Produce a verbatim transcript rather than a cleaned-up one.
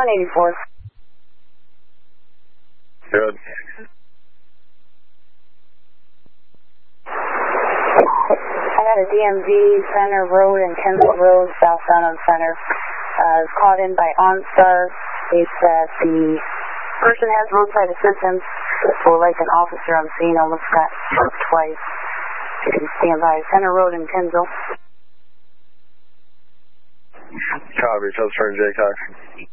one eighty-four. Good. I got a D M V Center Road and Kensal Road, southbound on Center. Uh, was called in by OnStar. It's that the person has roadside assistance for like an officer on scene, almost got shot twice. You can stand by Center Road in Kensal. Copy, just turn J Cox.